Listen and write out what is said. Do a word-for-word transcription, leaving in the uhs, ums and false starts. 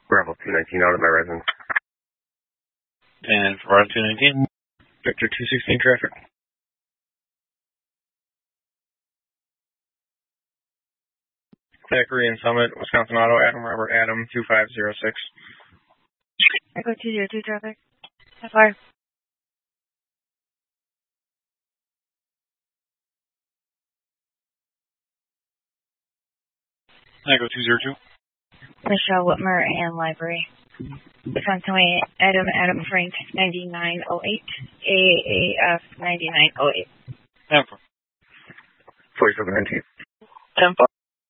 Bravo two nineteen out of my residence. And for Bravo two nineteen, Victor two sixteen traffic. Zachary and Summit, Wisconsin Auto, Adam Robert Adam two five zero six. Echo two zero two traffic. F R. Echo two zero two. Michelle Whitmer and Library. Wisconsin Way, Adam Adam Frank ninety-nine oh eight. A A F ninety-nine oh eight. And for forty-seven nineteen. ten five.